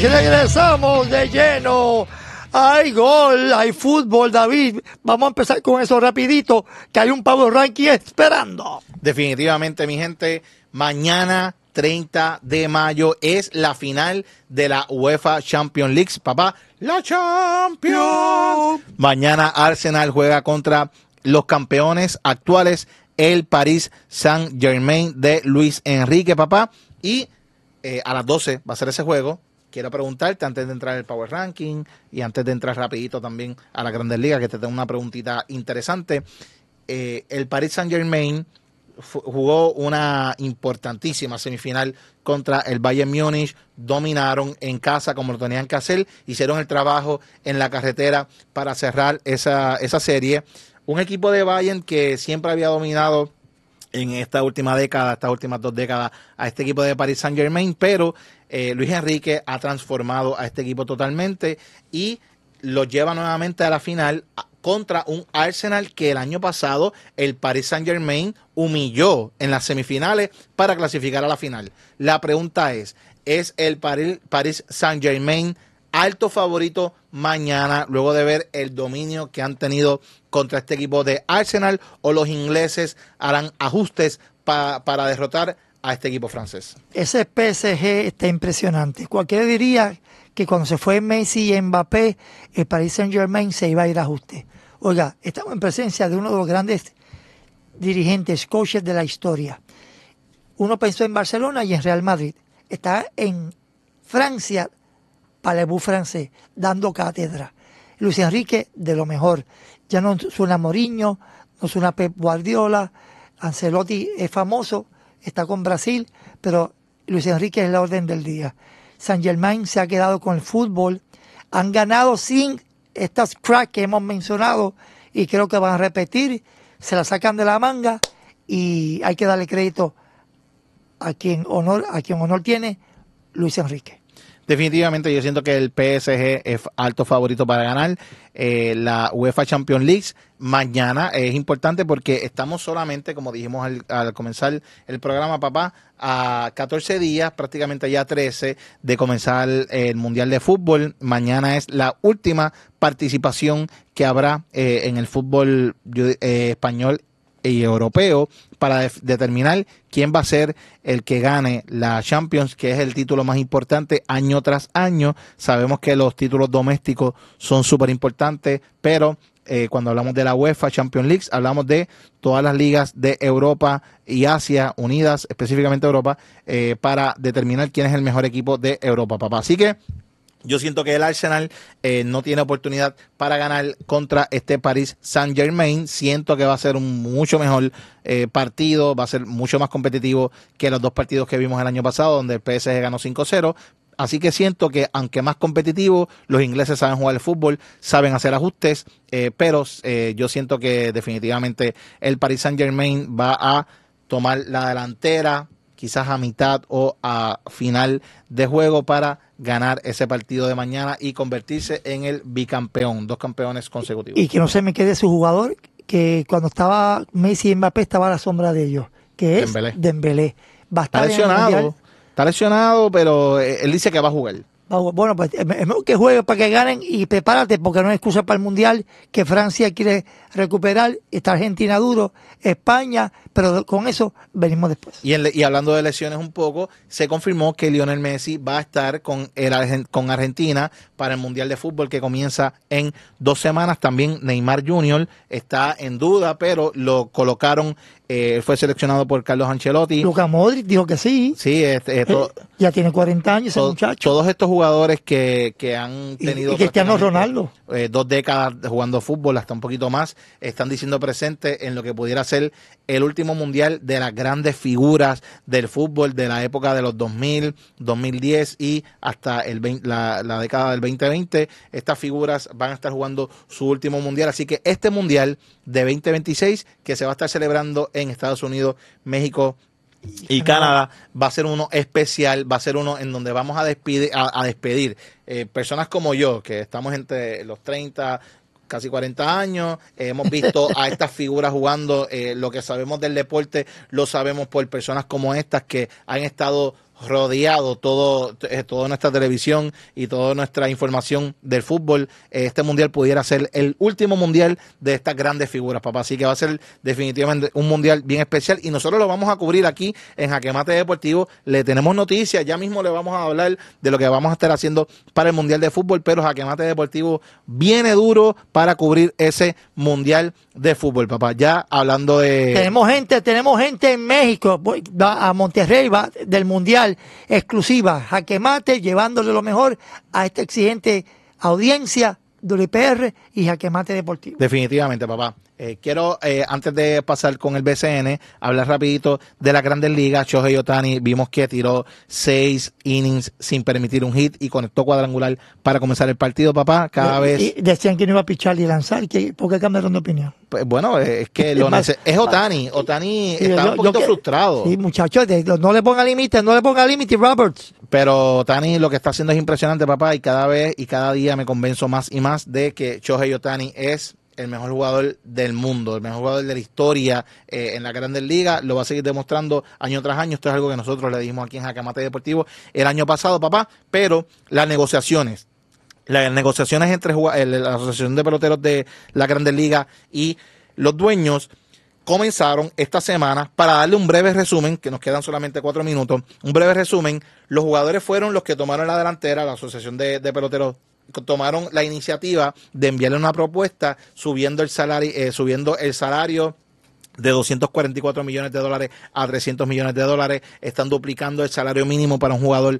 regresamos de lleno. Hay gol, hay fútbol, David. Vamos a empezar con eso rapidito, que hay un Power Ranking esperando. Definitivamente, mi gente, mañana 30 de mayo es la final de la UEFA Champions League. Papá, la Champions. Mañana Arsenal juega contra los campeones actuales, el Paris Saint-Germain de Luis Enrique, papá. Y a las 12 va a ser ese juego. Quiero preguntarte, antes de entrar al Power Ranking y antes de entrar rapidito también a la Grandes Ligas, que te tengo una preguntita interesante. El Paris Saint-Germain jugó una importantísima semifinal contra el Bayern Múnich, dominaron en casa como lo tenían que hacer, hicieron el trabajo en la carretera para cerrar esa serie. Un equipo de Bayern que siempre había dominado en esta última década, estas últimas 2 décadas, a este equipo de Paris Saint-Germain, pero Luis Enrique ha transformado a este equipo totalmente y lo lleva nuevamente a la final contra un Arsenal que el año pasado el Paris Saint-Germain humilló en las semifinales para clasificar a la final. La pregunta ¿es el Paris Saint-Germain alto favorito mañana, luego de ver el dominio que han tenido contra este equipo de Arsenal, o los ingleses harán ajustes para derrotar a este equipo francés? Ese PSG está impresionante. Cualquiera diría que cuando se fue Messi y Mbappé, el Paris Saint-Germain se iba a ir a ajuste. Oiga, estamos en presencia de uno de los grandes dirigentes, coaches de la historia. Uno pensó en Barcelona y en Real Madrid. Está en Francia, Palebú francés, dando cátedra. Luis Enrique, de lo mejor. Ya no suena Mourinho, no suena Pep Guardiola. Ancelotti es famoso, está con Brasil, pero Luis Enrique es la orden del día. Saint-Germain se ha quedado con el fútbol. Han ganado sin estas cracks que hemos mencionado y creo que van a repetir. Se la sacan de la manga y hay que darle crédito a quien honor tiene, Luis Enrique. Definitivamente yo siento que el PSG es alto favorito para ganar la UEFA Champions League. Mañana es importante porque estamos solamente, como dijimos al comenzar el programa, papá, a 14 días, prácticamente ya 13, de comenzar el Mundial de Fútbol. Mañana es la última participación que habrá en el fútbol español y europeo para determinar quién va a ser el que gane la Champions, que es el título más importante año tras año. Sabemos que los títulos domésticos son súper importantes, pero cuando hablamos de la UEFA Champions League, hablamos de todas las ligas de Europa y Asia unidas, específicamente Europa, para determinar quién es el mejor equipo de Europa, papá. Así que yo siento que el Arsenal no tiene oportunidad para ganar contra este Paris Saint-Germain. Siento que va a ser un mucho mejor partido, va a ser mucho más competitivo que los 2 partidos que vimos el año pasado, donde el PSG ganó 5-0. Así que siento que, aunque más competitivo, los ingleses saben jugar el fútbol, saben hacer ajustes, pero yo siento que definitivamente el Paris Saint-Germain va a tomar la delantera, quizás a mitad o a final de juego, para ganar ese partido de mañana y convertirse en el bicampeón, 2 campeones consecutivos. Y que no se me quede su jugador, que cuando estaba Messi y Mbappé estaba a la sombra de ellos, que es Dembélé. Va a estar Está lesionado, pero él dice que va a jugar. Bueno, pues es mejor que juegue para que ganen y prepárate, porque no hay excusa para el Mundial, que Francia quiere recuperar, está Argentina duro, España, pero con eso venimos después. Y hablando de lesiones un poco, se confirmó que Lionel Messi va a estar con Argentina para el Mundial de Fútbol que comienza en 2 semanas. También Neymar Jr. está en duda, pero lo colocaron, fue seleccionado por Carlos Ancelotti. Luka Modric dijo que sí. Sí, ya tiene 40 años ese muchacho. Todos estos jugadores que han tenido y Cristiano Ronaldo 2 décadas jugando fútbol, hasta un poquito más, están diciendo presente en lo que pudiera ser el último mundial de las grandes figuras del fútbol de la época de los 2000, 2010 y hasta la década del 2020. Estas figuras van a estar jugando su último mundial, así que este mundial de 2026, que se va a estar celebrando en Estados Unidos, México y Canadá, va a ser uno especial, va a ser uno en donde vamos a despedir personas como yo, que estamos entre los 30, casi 40 años, hemos visto a estas figuras jugando, lo que sabemos del deporte lo sabemos por personas como estas que han estado rodeado toda nuestra televisión y toda nuestra información del fútbol, este mundial pudiera ser el último mundial de estas grandes figuras, papá. Así que va a ser definitivamente un mundial bien especial y nosotros lo vamos a cubrir aquí en Jaque Mate Deportivo. Le tenemos noticias, ya mismo le vamos a hablar de lo que vamos a estar haciendo para el mundial de fútbol, pero Jaque Mate Deportivo viene duro para cubrir ese mundial de fútbol, papá. Ya hablando de... Tenemos gente en México, va a Monterrey, va del mundial, exclusiva, Jaque Mate, llevándole lo mejor a esta exigente audiencia de WPR y Jaque Mate Deportivo. Definitivamente, papá. Quiero, antes de pasar con el BCN, hablar rapidito de las Grandes Ligas. Shohei Ohtani, vimos que tiró 6 innings sin permitir un hit y conectó cuadrangular para comenzar el partido, papá. Cada vez... Y decían que no iba a pichar ni lanzar. ¿Por qué cambiaron de opinión? Pues, bueno, es que es Ohtani. Ohtani sí, está un poquito frustrado. Sí, muchachos, no le ponga límite, Roberts. Pero Ohtani lo que está haciendo es impresionante, papá, y cada vez y cada día me convenzo más y más de que Shohei Ohtani es el mejor jugador del mundo, el mejor jugador de la historia en la Grandes Ligas. Lo va a seguir demostrando año tras año. Esto es algo que nosotros le dijimos aquí en Jaque Mate Deportivo el año pasado, papá. Pero las negociaciones entre la Asociación de Peloteros de la Grandes Ligas y los dueños comenzaron esta semana. Para darle un breve resumen, que nos quedan solamente 4 minutos, un breve resumen. Los jugadores fueron los que tomaron la delantera, la Asociación de Peloteros tomaron la iniciativa de enviarle una propuesta subiendo el salario de $244 millones a $300 millones. Están duplicando el salario mínimo para un jugador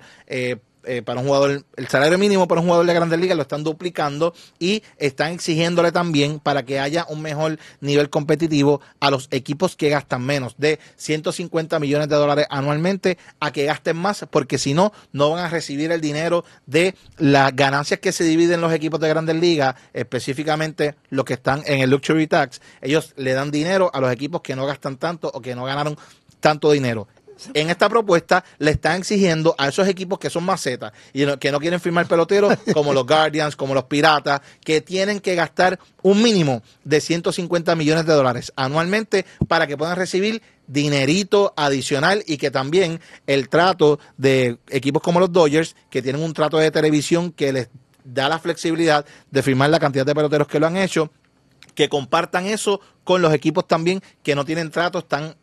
el salario mínimo para un jugador de Grandes Ligas lo están duplicando y están exigiéndole también para que haya un mejor nivel competitivo a los equipos que gastan menos de $150 millones anualmente a que gasten más, porque si no, no van a recibir el dinero de las ganancias que se dividen los equipos de Grandes Ligas, específicamente los que están en el Luxury Tax. Ellos le dan dinero a los equipos que no gastan tanto o que no ganaron tanto dinero. En esta propuesta le están exigiendo a esos equipos que son macetas y que no quieren firmar peloteros, como los Guardians, como los Piratas, que tienen que gastar un mínimo de $150 millones anualmente para que puedan recibir dinerito adicional, y que también el trato de equipos como los Dodgers, que tienen un trato de televisión que les da la flexibilidad de firmar la cantidad de peloteros que lo han hecho, que compartan eso con los equipos también que no tienen tratos tan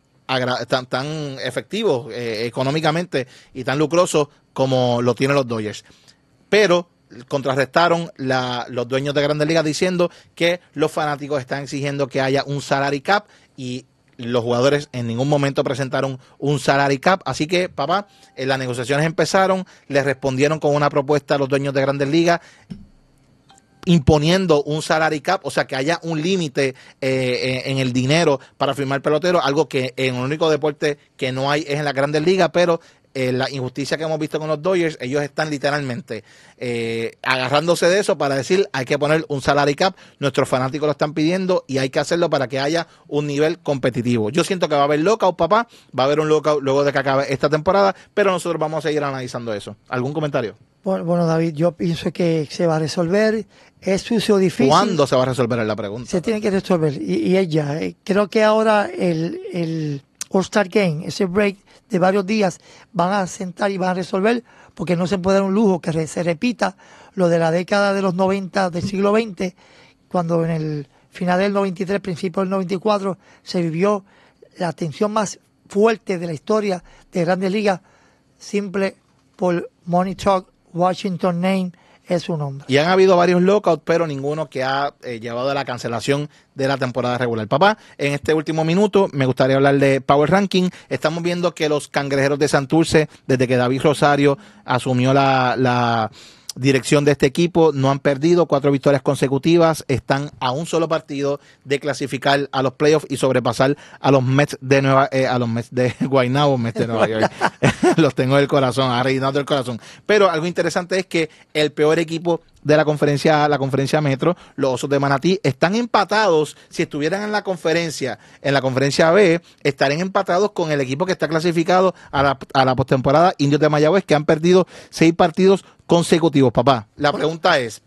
efectivos económicamente y tan lucrosos como lo tienen los Dodgers. Pero contrarrestaron los dueños de Grandes Ligas diciendo que los fanáticos están exigiendo que haya un salary cap, y los jugadores en ningún momento presentaron un salary cap. Así que, papá, las negociaciones empezaron, les respondieron con una propuesta a los dueños de Grandes Ligas imponiendo un salary cap, o sea, que haya un límite en el dinero para firmar pelotero, algo que en el único deporte que no hay es en las Grandes Ligas. Pero la injusticia que hemos visto con los Dodgers, ellos están literalmente agarrándose de eso para decir hay que poner un salary cap, nuestros fanáticos lo están pidiendo y hay que hacerlo para que haya un nivel competitivo. Yo siento que va a haber lockout, papá, va a haber un lockout luego de que acabe esta temporada, pero nosotros vamos a seguir analizando eso. ¿Algún comentario? Bueno, David, yo pienso que se va a resolver. Es sucio, difícil. ¿Cuándo se va a resolver? Es la pregunta. Se tiene que resolver. Y es ya. Creo que ahora el All-Star Game, ese break de varios días, van a sentar y van a resolver, porque no se puede dar un lujo que se repita lo de la década de los 90 del siglo XX, cuando en el final del 93, principio del 94, se vivió la tensión más fuerte de la historia de Grandes Ligas, simple por Money Talk, Washington Name es su nombre. Y han habido varios lockouts, pero ninguno que ha llevado a la cancelación de la temporada regular. Papá, en este último minuto me gustaría hablar de Power Ranking. Estamos viendo que los Cangrejeros de Santurce, desde que David Rosario asumió la dirección de este equipo, no han perdido, 4 victorias consecutivas, están a un solo partido de clasificar a los playoffs y sobrepasar a los Mets de Guaynabo, Mets de Nueva York. Los tengo del corazón, arreglando el corazón. Pero algo interesante es que el peor equipo de la conferencia Metro, los Osos de Manatí, están empatados. Si estuvieran en la conferencia B, estarían empatados con el equipo que está clasificado a la postemporada, Indios de Mayagüez, que han perdido 6 partidos consecutivos. Papá, la pregunta es,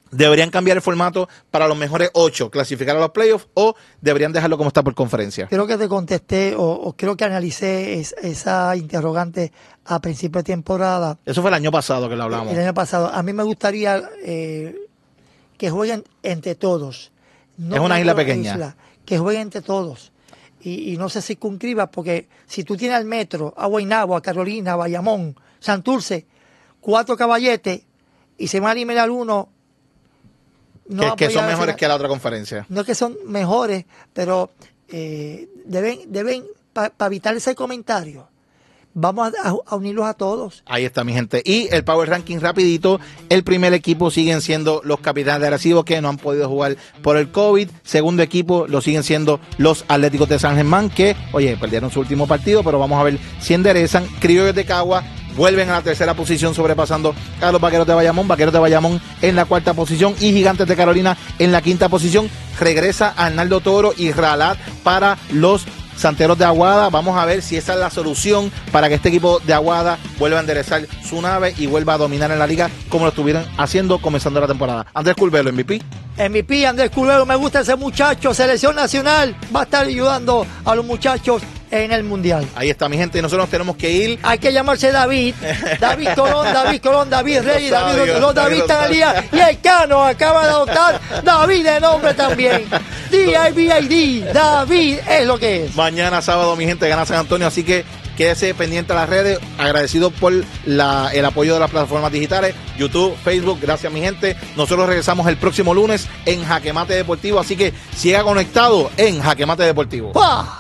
¿Deberían cambiar el formato para los mejores 8, clasificar a los playoffs, o deberían dejarlo como está por conferencia? Creo que te contesté o creo que analicé esa interrogante a principio de temporada. Eso fue el año pasado que lo hablamos. El año pasado. A mí me gustaría que jueguen entre todos. No es una isla pequeña. Que jueguen entre todos. Y no se circunscriba, porque si tú tienes al Metro, a Guaynabo, a Carolina, a Bayamón, Santurce, 4 caballetes, y se van a eliminar uno, que son mejores que la otra conferencia. No es que son mejores, pero deben para evitar ese comentario, vamos a unirlos a todos. Ahí está, mi gente. Y el Power Ranking rapidito. El primer equipo siguen siendo los Capitanes de Arecibo, que no han podido jugar por el COVID. Segundo equipo lo siguen siendo los Atléticos de San Germán, que, oye, perdieron su último partido, pero vamos a ver si enderezan. Criollos de Cagua vuelven a la tercera posición, sobrepasando a los Vaqueros de Bayamón. Vaqueros de Bayamón en la cuarta posición y Gigantes de Carolina en la quinta posición. Regresa Arnaldo Toro y Ralat para los Santeros de Aguada. Vamos a ver si esa es la solución para que este equipo de Aguada vuelva a enderezar su nave y vuelva a dominar en la liga como lo estuvieron haciendo comenzando la temporada. Andrés Curvelo, MVP. MVP, Andrés Curvelo, me gusta ese muchacho. Selección nacional va a estar ayudando a los muchachos en el Mundial. Ahí está, mi gente. Nosotros tenemos que ir. Hay que llamarse David. David Colón, David Reyes, David Talía. Y el Cano acaba de adoptar David de nombre también. D-I-V-I-D. David es lo que es. Mañana sábado, mi gente, gana San Antonio. Así que quédese pendiente a las redes. Agradecido por el apoyo de las plataformas digitales, YouTube, Facebook. Gracias, mi gente. Nosotros regresamos el próximo lunes en Jaque Mate Deportivo. Así que siga conectado en Jaque Mate Deportivo. ¡Pah!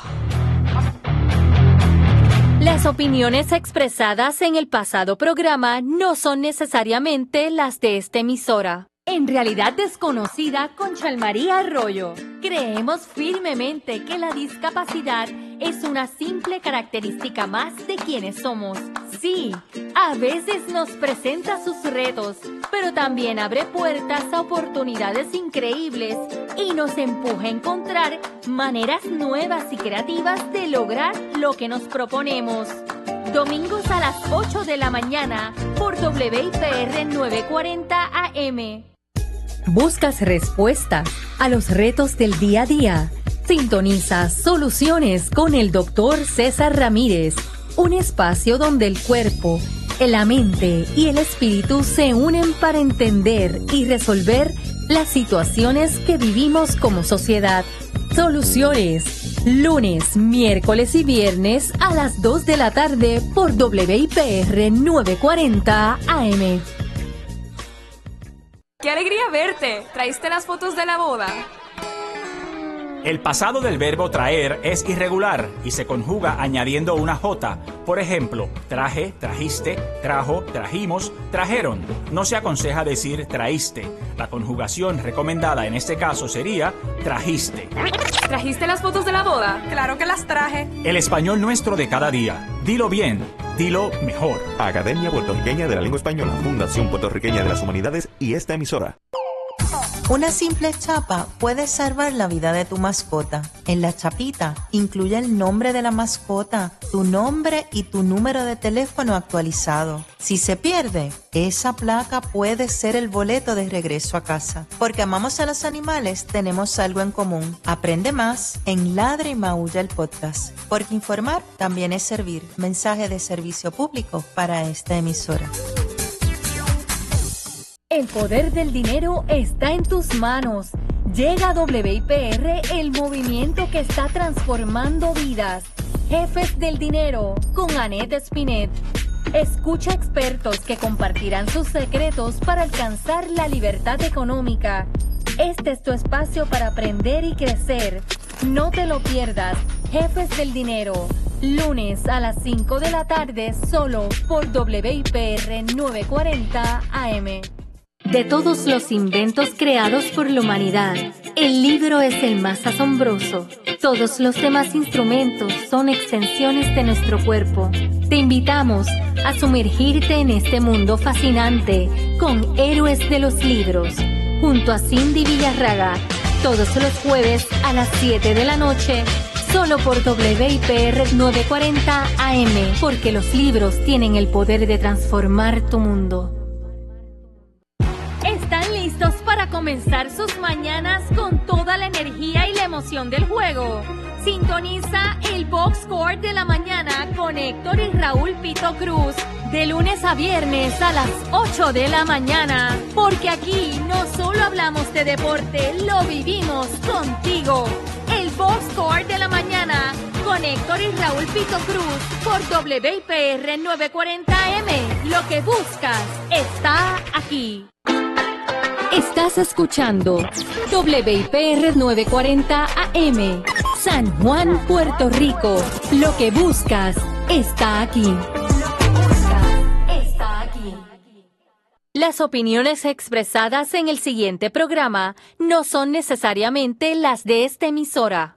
Las opiniones expresadas en el pasado programa no son necesariamente las de esta emisora. En Realidad Desconocida con Chalmaría Arroyo, creemos firmemente que la discapacidad es una simple característica más de quienes somos. Sí, a veces nos presenta sus retos, pero también abre puertas a oportunidades increíbles y nos empuja a encontrar maneras nuevas y creativas de lograr lo que nos proponemos. Domingos a las 8 de la mañana por WIPR 940 AM. ¿Buscas respuestas a los retos del día a día? Sintoniza Soluciones con el Dr. César Ramírez, un espacio donde el cuerpo, la mente y el espíritu se unen para entender y resolver las situaciones que vivimos como sociedad. Soluciones, lunes, miércoles y viernes a las 2 de la tarde por WIPR 940 AM. ¡Qué alegría verte! ¿Traíste las fotos de la boda? El pasado del verbo traer es irregular y se conjuga añadiendo una J. Por ejemplo, traje, trajiste, trajo, trajimos, trajeron. No se aconseja decir traíste. La conjugación recomendada en este caso sería trajiste. ¿Trajiste las fotos de la boda? ¡Claro que las traje! El español nuestro de cada día. Dilo bien, dilo mejor. Academia Puertorriqueña de la Lengua Española, Fundación Puertorriqueña de las Humanidades y esta emisora. Una simple chapa puede salvar la vida de tu mascota. En la chapita incluye el nombre de la mascota, tu nombre y tu número de teléfono actualizado. Si se pierde, esa placa puede ser el boleto de regreso a casa. Porque amamos a los animales, tenemos algo en común. Aprende más en Ladra y Maulla el podcast. Porque informar también es servir. Mensaje de servicio público para esta emisora. El poder del dinero está en tus manos. Llega a WIPR el movimiento que está transformando vidas. Jefes del Dinero con Annette Spinet. Escucha expertos que compartirán sus secretos para alcanzar la libertad económica. Este es tu espacio para aprender y crecer. No te lo pierdas. Jefes del Dinero. Lunes a las 5 de la tarde solo por WIPR 940 AM. De todos los inventos creados por la humanidad, el libro es el más asombroso. Todos los demás instrumentos son extensiones de nuestro cuerpo. Te invitamos a sumergirte en este mundo fascinante con Héroes de los Libros, junto a Cindy Villarraga, todos los jueves a las 7 de la noche, solo por WIPR 940 AM, porque los libros tienen el poder de transformar tu mundo. ¿Están listos para comenzar sus mañanas con toda la energía y la emoción del juego. Sintoniza el Box Score de la mañana con Héctor y Raúl Pito Cruz de lunes a viernes a las 8 de la mañana, porque aquí no solo hablamos de deporte, lo vivimos contigo. El Box Score de la mañana con Héctor y Raúl Pito Cruz por WIPR 940M. Lo que buscas está aquí. Estás escuchando WIPR 940 AM, San Juan, Puerto Rico. Lo que buscas está aquí. Las opiniones expresadas en el siguiente programa no son necesariamente las de esta emisora.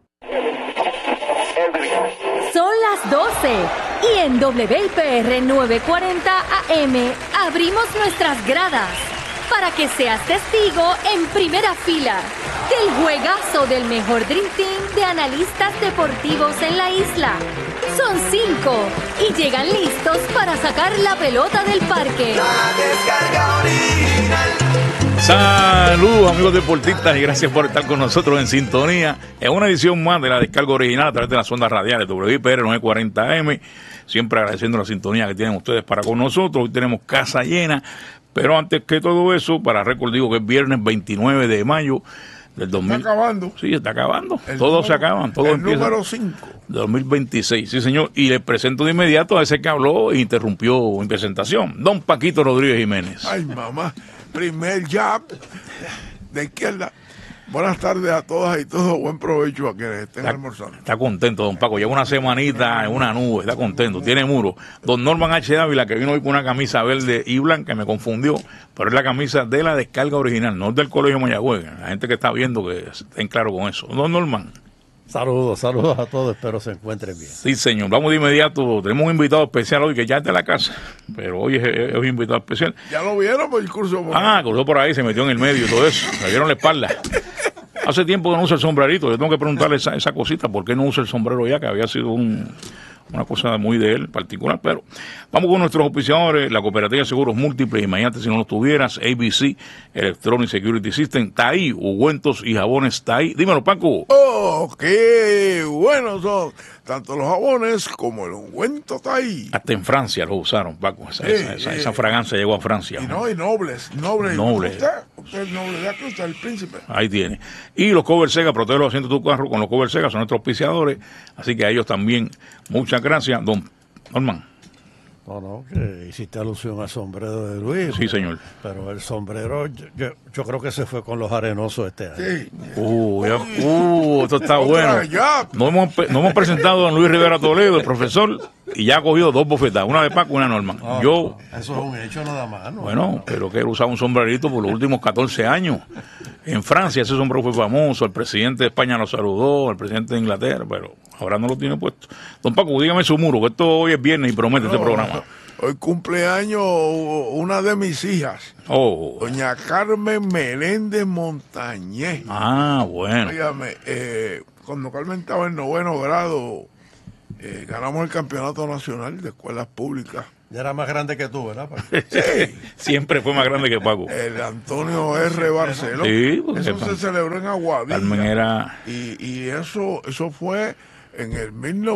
Son las 12 y en WIPR 940 AM abrimos nuestras gradas para que seas testigo en primera fila del juegazo del mejor Dream Team de analistas deportivos en la isla. Son 5 y llegan listos para sacar la pelota del parque. La Descarga Original. Saludos amigos deportistas y gracias por estar con nosotros en sintonía en una edición más de la Descarga Original a través de las ondas radiales WIPR 940M. Siempre agradeciendo la sintonía que tienen ustedes para con nosotros. Hoy tenemos casa llena, pero antes que todo eso, para récord digo que es viernes 29 de mayo del 2000. Está acabando. Sí, está acabando. Todos se acaban. Todo empieza. El número 5. 2026, sí señor. Y le presento de inmediato a ese que habló e interrumpió mi presentación. Don Paquito Rodríguez Jiménez. Ay, mamá. Primer jab de izquierda. Buenas tardes a todas y todos. Buen provecho a quienes estén almorzando. Está contento, don Paco. Lleva una semanita en una nube. Está contento. Tiene muro. Don Norman H. Dávila, que vino hoy con una camisa verde y blanca, me confundió. Pero es la camisa de la Descarga Original, no es del Colegio Mayagüez. La gente que está viendo que estén claro con eso. Don Norman. Saludos a todos, espero se encuentren bien. Sí, señor. Vamos de inmediato. Tenemos un invitado especial hoy que ya está en la casa, pero hoy es un invitado especial. ¿Ya lo vieron por el curso? Cruzó por ahí, se metió en el medio y todo eso. Le dieron la espalda. Hace tiempo que no usa el sombrerito. Yo tengo que preguntarle esa cosita, ¿por qué no usa el sombrero ya? Que había sido una cosa muy de él particular, pero vamos con nuestros auspiciadores, la Cooperativa de Seguros Múltiples, imagínate si no lo tuvieras, ABC, Electronic Security System, TAI, ungüentos y jabones TAI. Dímelo, Paco. ¡Oh, qué buenos son! Tanto los jabones como el ungüento TAI. Hasta en Francia lo usaron, Paco. Esa fragancia llegó a Francia. Y nobles. Usted es noble, ya que usted es el príncipe. Ahí tiene. Y los Cover Sega, protege los asientos de tu carro con los Cover Sega, son nuestros auspiciadores, así que a ellos también muchas gracias, don Norman. No, que hiciste alusión al sombrero de Luis. Sí, señor. Pero el sombrero, yo creo que se fue con los arenosos este año. Sí. Esto está bueno. No hemos presentado a don Luis Rivera Toledo, el profesor, y ya ha cogido 2 bofetadas, una de Paco y una de Norman. Eso es un hecho nada más, ¿no? Bueno, pero que él usaba un sombrerito por los últimos 14 años. En Francia ese sombrero fue famoso, el presidente de España lo saludó, el presidente de Inglaterra, pero ahora no lo tiene puesto. Don Paco, dígame su muro, que esto hoy es viernes y promete este programa. Hoy cumpleaños una de mis hijas, doña Carmen Meléndez Montañez. Bueno. Dígame, cuando Carmen estaba en 9º grado, ganamos el campeonato nacional de escuelas públicas. Ya era más grande que tú, ¿verdad, Paco? Sí. Siempre fue más grande que Paco. El Antonio R. Barceló. Sí, eso se celebró en Aguadilla. Carmen era... Y eso fue en el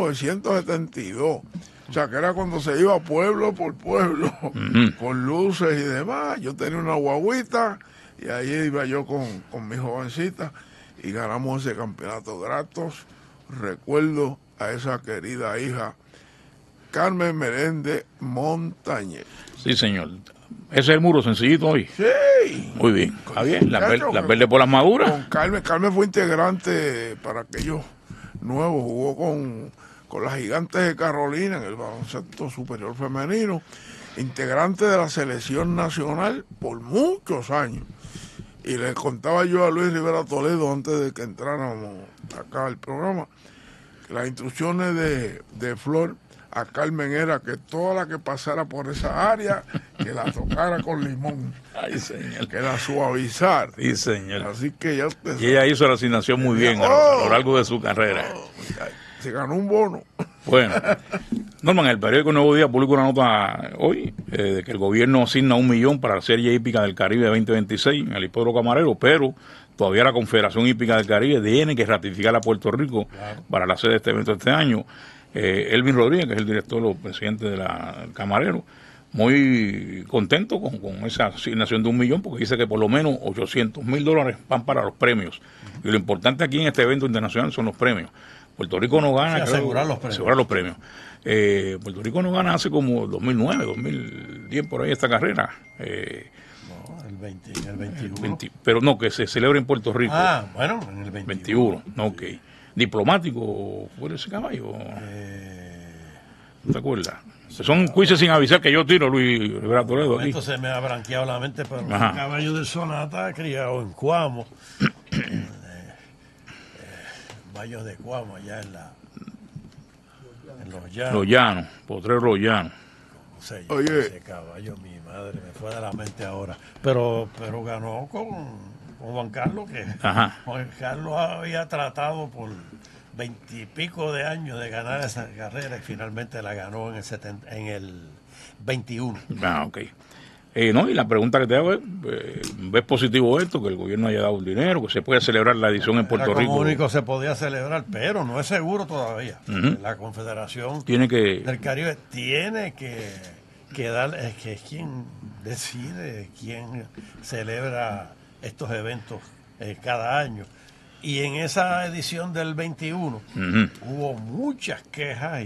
1972. O sea, que era cuando se iba pueblo por pueblo, con luces y demás. Yo tenía una guaguita y ahí iba yo con mi jovencita y ganamos ese campeonato. Gratos recuerdo a esa querida hija Carmen Meléndez Montañez. Sí, señor. Ese es el muro sencillito hoy. Sí. Muy bien. Está bien. Las verdes por las maduras. Con Carmen fue integrante para aquellos nuevos. Jugó con las Gigantes de Carolina en el baloncesto superior femenino. Integrante de la selección nacional por muchos años. Y le contaba yo a Luis Rivera Toledo antes de que entráramos acá al programa que las instrucciones de Flor a Carmen era que toda la que pasara por esa área, que la tocara con limón. Ay, señor. Que la suavizara. Sí, señor. Así que ya usted sabe. Y ella hizo la asignación muy bien a lo largo de su carrera. Se ganó un bono. Bueno, Norman, el periódico Nuevo Día publicó una nota hoy de que el gobierno asigna $1 millón para la Serie Hípica del Caribe 2026 en el Hipódromo Camarero, pero todavía la Confederación Hípica del Caribe tiene que ratificar a Puerto Rico para la sede de este evento este año. Elvin Rodríguez, que es el director o presidente del Camarero, muy contento con esa asignación de $1 millón, porque dice que por lo menos $800,000 van para los premios. Y lo importante aquí en este evento internacional son los premios. Puerto Rico no gana. Asegurar los premios. Puerto Rico no gana hace como 2009, 2010 por ahí esta carrera. El 21. Pero no, que se celebra en Puerto Rico. Bueno, en el 21. No, ok. Diplomático fue ese caballo. ¿No te acuerdas? Son quizzes sin avisar que yo tiro, Luis Rivera Toledo. Esto se me ha branqueado la mente, pero un caballo de Sonata criado en Cuamo. Valles de Cuamo, allá en Los Llanos. Los Llanos, Potrero Los Llanos. Oye, ese caballo, mi madre, me fue de la mente ahora. Pero ganó con Juan Carlos, que Juan Carlos había tratado por 20 y pico de años de ganar esa carrera y finalmente la ganó en el 21. Ok. No, y la pregunta que te hago es, ¿ves positivo esto, que el gobierno haya dado el dinero, que se pueda celebrar la edición en Puerto Rico? Como único se podía celebrar, pero no es seguro todavía. La Confederación del Caribe tiene que dar, es que es quien decide quién celebra estos eventos cada año. Y en esa edición del 21 hubo muchas quejas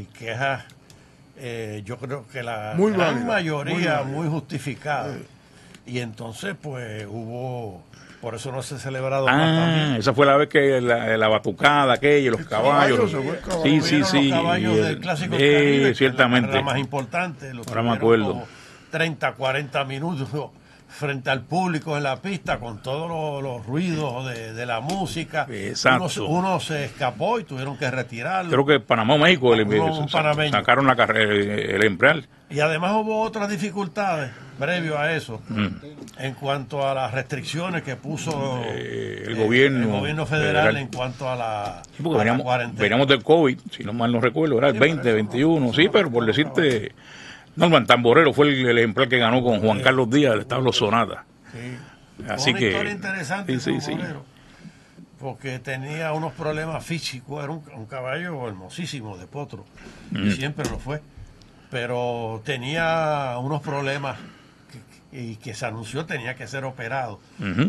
yo creo que la gran mayoría muy justificada. Y entonces pues por eso no se ha celebrado más también. Esa fue la vez que la batucada aquella, los caballos. Sí. Los caballos del Clásico del Caribe, ciertamente. La más importante. Ahora me acuerdo. 30, 40 minutos frente al público en la pista con todos los ruidos de la música. Exacto. Uno se escapó y tuvieron que retirarlo. Creo que Panamá o México sacaron la carrera, el emplear. Y además hubo otras dificultades previo a eso en cuanto a las restricciones que puso el gobierno federal en cuanto a la cuarentena. Veníamos del COVID, si no mal no recuerdo, era el 2021, sí, pero por decirte... Norman Tamborero fue el ejemplar que ganó con Juan Carlos Díaz del establo Sonata. Así una que historia interesante, sí. Porque tenía unos problemas físicos, era un caballo hermosísimo de potro, y siempre lo fue, pero tenía unos problemas que se anunció tenía que ser operado,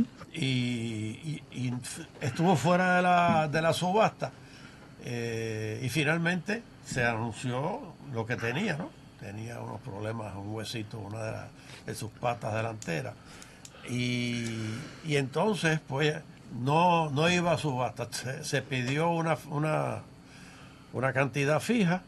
y estuvo fuera de la subasta, y finalmente se anunció lo que tenía, ¿no? Tenía unos problemas, un huesito, una de sus patas delanteras. Y entonces, pues, no iba a subasta. Se pidió una cantidad fija,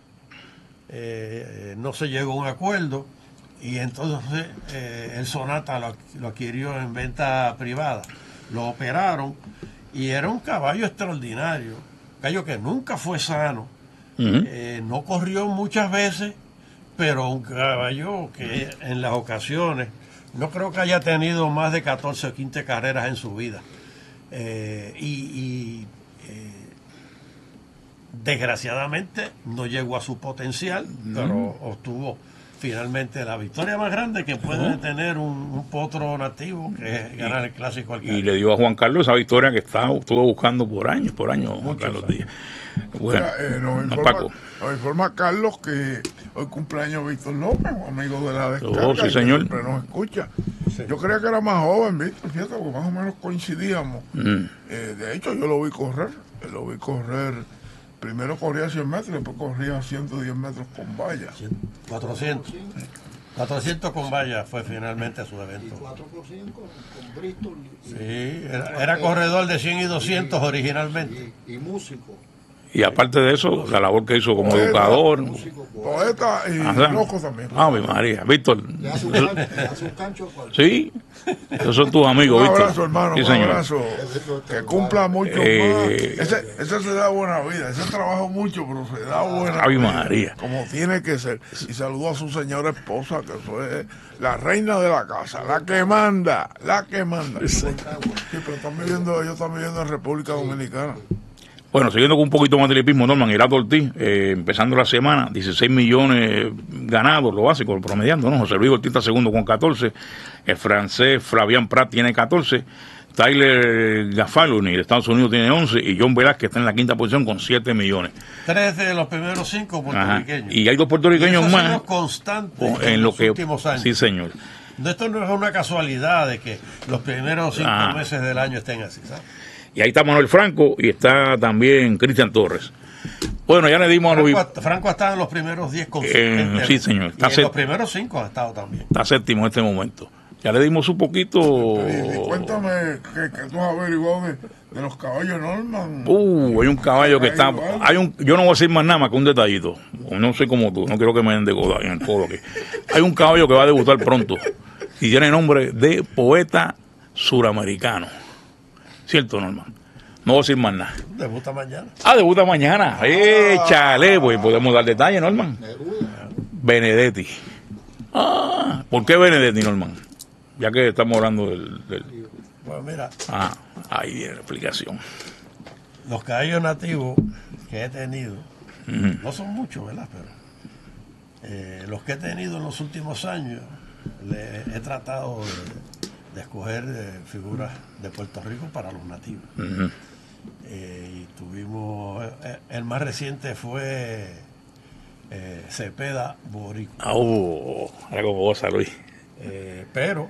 no se llegó a un acuerdo, y entonces el Sonata lo adquirió en venta privada. Lo operaron, y era un caballo extraordinario, un caballo que nunca fue sano, no corrió muchas veces, pero un caballo que en las ocasiones no creo que haya tenido más de 14 o 15 carreras en su vida, desgraciadamente no llegó a su potencial, pero obtuvo finalmente la victoria más grande que puede tener un potro nativo, que es ganar el Clásico al Caribe. Y le dio a Juan Carlos esa victoria que estuvo buscando por años Juan Carlos Díaz. Bueno, nos informa Carlos que hoy cumpleaños Víctor López, un amigo de la descarga, sí, señor. Siempre nos escucha. Sí. Yo creía que era más joven, Víctor, fíjate, porque más o menos coincidíamos. De hecho, yo lo vi correr, primero corría 100 metros, después corría 110 metros con vallas. 400 con vallas fue finalmente su evento. 4 por 5 con Bristol. Sí, era corredor de 100 y 200 originalmente. Y músico. Y aparte de eso, la labor que hizo como educador. Poeta y loco también. Mi María. Víctor. Le hace un cancho al cual. Sí, esos son tus amigos, Víctor. Un abrazo, hermano, sí, un abrazo. Que cumpla mucho más. Ese se da buena vida. Ese trabajó mucho, pero se da buena vida. María. Como tiene que ser. Y saludo a su señora esposa, que fue la reina de la casa, la que manda. Sí, pero ellos están viviendo en República Dominicana. Bueno, siguiendo con un poquito más de atletismo, Norman, Irato Ortiz, empezando la semana, 16 millones ganados, lo básico, promediando, ¿no? José Luis Ortiz está segundo con 14, el francés Flavien Prat tiene 14, Tyler Gaffaloni de Estados Unidos tiene 11 y John Velázquez está en la quinta posición con 7 millones. 3 de los primeros 5 puertorriqueños. Ajá. Y hay 2 puertorriqueños y más. Constantes en los últimos años. Sí, señor. Esto no es una casualidad de que los primeros 5 meses del año estén así, ¿sabes? Y ahí está Manuel Franco y está también Cristian Torres. Bueno, ya le dimos Franco ha estado en los primeros 10 con sí, señor. Y en los primeros 5 ha estado también. Está séptimo en este momento. Ya le dimos un poquito. Cuéntame que tú has averiguado de los caballos Norman. Hay un caballo que está. Yo no voy a decir más nada más que un detallito. No sé como tú, no quiero que me den de coda en el codo aquí. Hay un caballo que va a debutar pronto y tiene nombre de poeta suramericano. ¿Cierto, Norman? No voy a decir más nada. Debuta mañana. Debuta mañana. Échale, pues podemos dar detalles, Norman. Benedetti. ¿Por qué Benedetti, Norman? Ya que estamos hablando del... Pues mira. Ahí viene la explicación. Los caballos nativos que he tenido, no son muchos, ¿verdad? Pero los que he tenido en los últimos años, he tratado de escoger figuras de Puerto Rico para los nativos. Y tuvimos, el más reciente fue Cepeda Boricua. Ahora como goza, Luis. Pero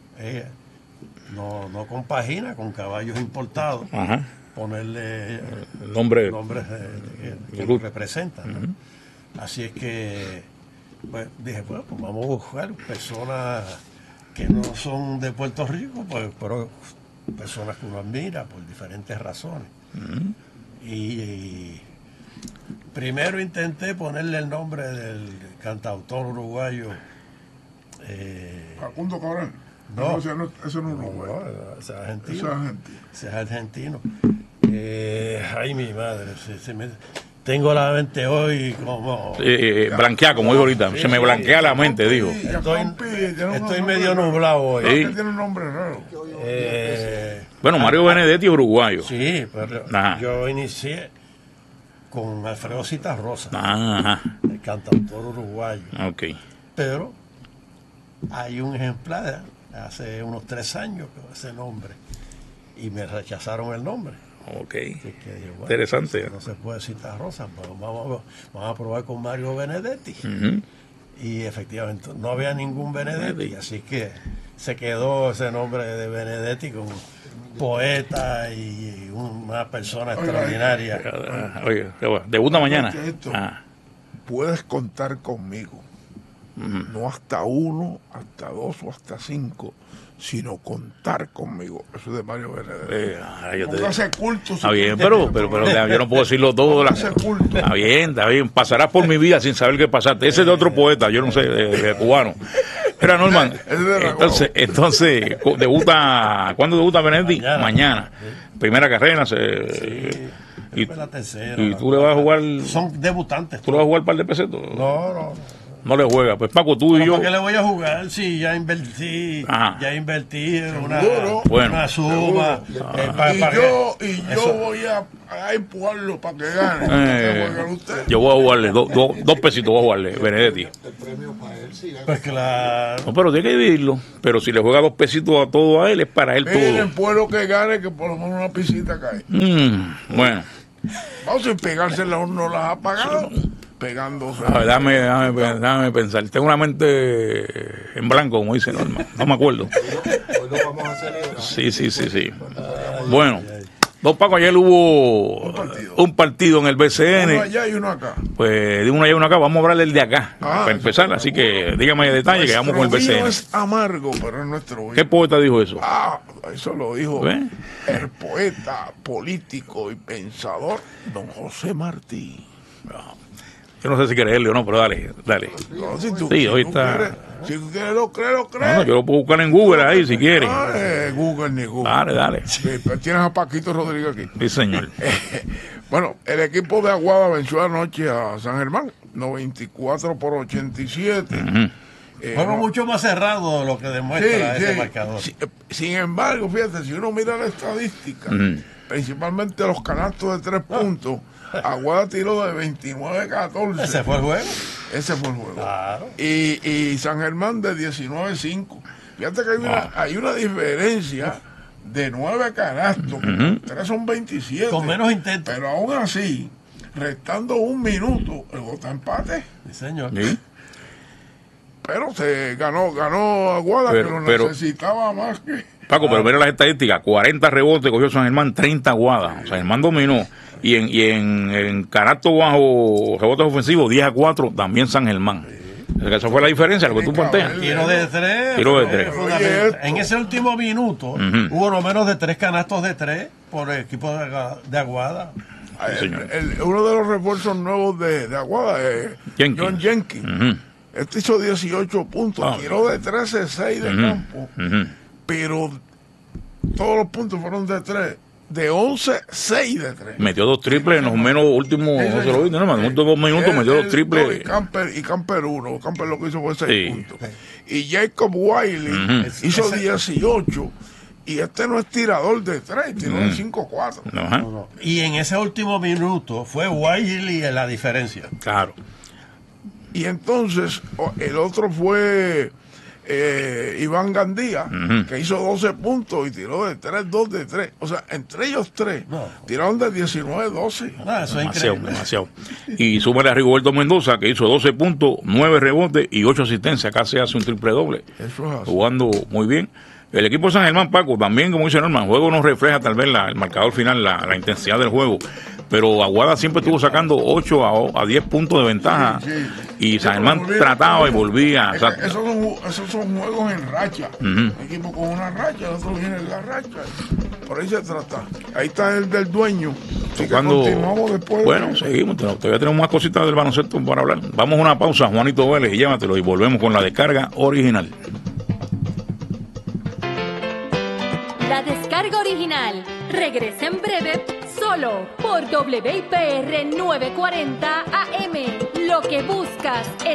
no compagina con caballos importados. Ponerle nombres que lo representan, ¿no? Así es que pues, dije, pues vamos a buscar personas que no son de Puerto Rico, pues, pero personas que uno admira por diferentes razones. Y primero intenté ponerle el nombre del cantautor uruguayo Facundo Cabral. No, ese no es uruguayo. No, ese es argentino. Ay, mi madre, tengo la mente hoy como... blanqueada, como digo ahorita. Se me blanquea la mente, digo. Estoy medio nublado hoy. Tiene un nombre raro. Bueno, Mario Benedetti es uruguayo. Sí, pero yo inicié con Alfredo Citarrosa, el cantautor uruguayo. Pero hay un ejemplar hace unos 3 años con ese nombre y me rechazaron el nombre. Interesante. No se puede citar Rosa, pero vamos a probar con Mario Benedetti. Y efectivamente no había ningún Benedetti, así que se quedó ese nombre de Benedetti como poeta y una persona extraordinaria. Oye, debuta mañana. Puedes contar conmigo. No hasta 1, hasta 2 o hasta 5, sino contar conmigo. Eso es de Mario Benedetti. Póngase culto. Está bien, pero yo no puedo decirlo todo. Está bien. Pasarás por mi vida sin saber qué pasaste. Ese es de otro poeta, yo no sé, de cubano. Era Norman. Entonces, ¿cuándo debuta Benedetti? Mañana. Primera carrera. La tercera. ¿Y tú le vas a jugar? Son debutantes. ¿Tú le vas a jugar un par de pesetos? No. No le juega. Pues Paco, tú y yo. ¿Por qué le voy a jugar si ya invertí? Ya invertí en una suma. Y yo voy a empujarlo para que gane. Yo voy a jugarle 2 pesitos, voy a jugarle, Benedetti. Pues claro. No, pero tiene que dividirlo. Pero si le juega 2 pesitos a todo a él, es para él todo. El pueblo que gane, que por lo menos una pisita cae. Bueno. Vamos a pegársela, uno las ha pagado. Pegándose. Déjame pensar. Tengo una mente en blanco, como dice Norma. No me acuerdo. Hoy lo vamos a celebrar. Sí. Bueno, don Paco, ayer hubo un partido en el BCN. Uno allá y uno acá. Pues de uno allá y uno acá. Vamos a hablar del de acá para empezar. Así que dígame el detalle que vamos con el BCN. Es amargo, pero es nuestro vino. ¿Qué poeta dijo eso? Eso lo dijo el poeta, político y pensador, don José Martí. Yo no sé si creerle o no, pero dale. No, si tú está. Si tú quieres, lo crees. No, yo lo puedo buscar en Google ahí si quieres. Google ni Google. Dale. Sí, pero tienes a Paquito Rodríguez aquí. Sí, señor. Bueno, el equipo de Aguada venció anoche a San Germán, 94-87. Fueron mucho más cerrados de lo que demuestra ese marcador. Sin embargo, fíjate, si uno mira la estadística, principalmente los canastos de 3 puntos, Aguada tiró de 29-14. Ese fue el juego. Ese fue el juego. Claro. Y San Germán de 19-5. Fíjate que hay una diferencia de 9 canastos. 3 son 27. Con menos intentos. Pero aún así, restando 1 minuto, el juego está empate. Sí, señor. ¿Sí? Pero se ganó Aguada, pero necesitaba más que... Paco, pero mira las estadísticas, 40 rebotes cogió San Germán, 30 Aguada. San Germán dominó. Y en canasto bajo rebotes ofensivos, 10-4, también San Germán. Esa fue la diferencia, lo que tú planteas. Tiro de 3. Tiro de 3. En ese último minuto hubo no menos de 3 canastos de 3 por el equipo de Aguada. Uno de los refuerzos nuevos de Aguada es John Jenkins. Este hizo 18 puntos, tiró de 13-6 de campo, pero todos los puntos fueron de 3. De 11, 6 de 3. Metió 2 triples en los menos últimos, no se lo vi, últimos 2 minutos, metió 2 triples. Y Camper 1. Camper lo que hizo fue 6 puntos. Y Jacob Wiley hizo 18. Y este no es tirador de 3, tiró de 5-4. No. Y en ese último minuto fue Wiley la diferencia. Claro. Y entonces el otro fue Iván Gandía, que hizo 12 puntos y tiró de 3-2 de 3. O sea, entre ellos 3 tiraron de 19-12. Eso es increíble. Demasiado. Y súmale a Rigoberto Mendoza, que hizo 12 puntos, 9 rebotes y 8 asistencias. Casi hace un triple doble. Eso es así. Jugando muy bien. El equipo de San Germán, Paco, también, como dice Norman, el juego no refleja tal vez el marcador final, la intensidad del juego. Pero Aguada siempre estuvo sacando 8 a 10 puntos de ventaja. Y San Germán trataba y volvía. Esos son juegos en racha. Un equipo con una racha, el otro viene en la racha. Por ahí se trata. Ahí está el del dueño. Cuando continuamos después. Bueno, seguimos. Todavía tenemos más cositas del baloncesto para hablar. Vamos a una pausa, Juanito Vélez, y llévatelo. Y volvemos con la descarga original. La descarga original regresa en breve solo por WIPR 940 AM. Lo que buscas es